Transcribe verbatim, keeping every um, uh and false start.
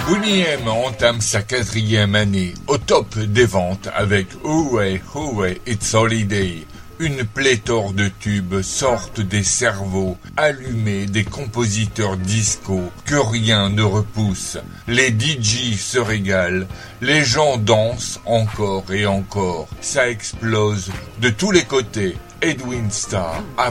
Boney M entame sa quatrième année au top des ventes avec Hooray, Hooray, It's Holiday. Une pléthore de tubes sortent des cerveaux allumés des compositeurs disco que rien ne repousse. Les D J se régalent, les gens dansent encore et encore. Ça explose de tous les côtés. Edwin Starr a